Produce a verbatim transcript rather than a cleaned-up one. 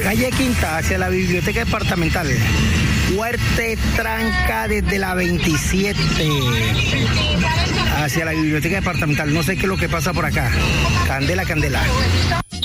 Calle Quinta, hacia la biblioteca departamental. Fuerte tranca desde la veintisiete hacia la biblioteca departamental. No sé qué es lo que pasa por acá. Candela, candela.